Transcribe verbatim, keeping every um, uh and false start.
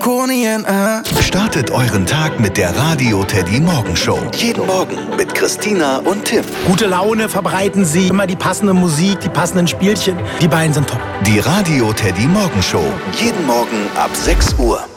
Marconi and I. Startet euren Tag mit der Radio Teddy Morgenshow. Jeden Morgen mit Christina und Tim. Gute Laune verbreiten sie, immer die passende Musik, die passenden Spielchen. Die beiden sind top. Die Radio Teddy Morgenshow. Jeden Morgen ab sechs Uhr.